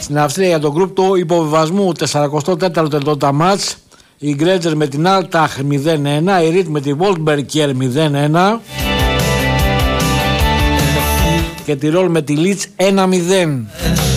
Στην Αυστρία για τον γκρουπ του υποβιβασμού 44ο τελτότα μάτς. Η Γκρέτζερ με την Altach 0-1, η Ριτ με τη Wolfsberger 0-1 και τη Ρολ με τη Λίτς 1-0.